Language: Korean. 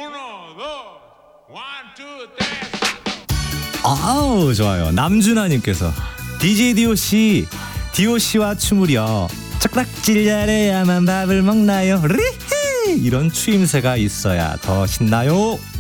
아우 좋아요. 남준하님께서 DJ DOC DOC와 춤을요 젓가락질 잘해야만 밥을 먹나요? 리히 이런 추임새가 있어야 더 신나요.